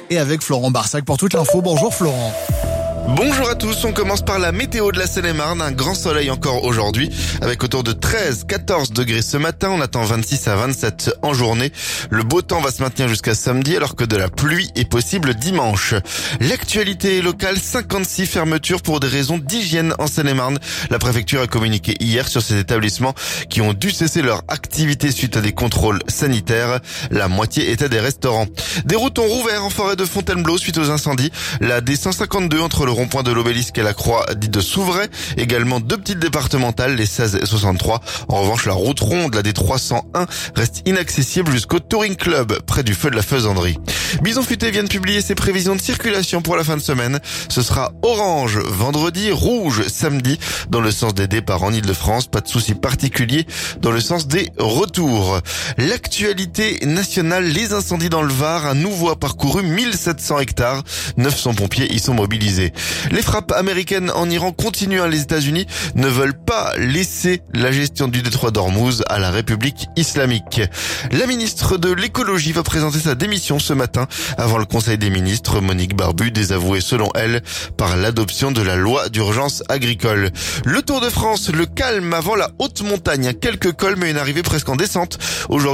et avec Florent Barsac pour toute l'info. Bonjour Florent. Bonjour à tous, on commence par la météo de la Seine-et-Marne, un grand soleil encore aujourd'hui, avec autour de 13-14 degrés ce matin, on attend 26 à 27 en journée. Le beau temps va se maintenir jusqu'à samedi, alors que de la pluie est possible dimanche. L'actualité locale, 56 fermetures pour des raisons d'hygiène en Seine-et-Marne. La préfecture a communiqué hier sur ces établissements qui ont dû cesser leur activité suite à des contrôles sanitaires. La moitié étaient des restaurants. Des routes ont rouvert en forêt de Fontainebleau suite aux incendies. La D152 entre le rond-point de l'Obélisque et la croix dite de Souvray. Également 2 petites départementales, les 16 et 63. En revanche, la route ronde, la D301, reste inaccessible jusqu'au Touring Club, près du feu de la Faisanderie. Bison Futé vient de publier ses prévisions de circulation pour la fin de semaine. Ce sera orange vendredi, rouge samedi, dans le sens des départs en Ile-de-France. Pas de souci particulier dans le sens des retours. L'actualité nationale, les incendies dans le Var. Un nouveau a parcouru 1700 hectares. 900 pompiers y sont mobilisés. Les frappes américaines en Iran continuent. Les États-Unis ne veulent pas laisser la gestion du détroit d'Ormuz à la République islamique. La ministre de l'écologie va présenter sa démission ce matin avant le Conseil des ministres. Monique Barbu, désavouée selon elle par l'adoption de la loi d'urgence agricole. Le Tour de France, le calme avant la haute montagne. Quelques cols mais une arrivée presque en descente. Aujourd'hui,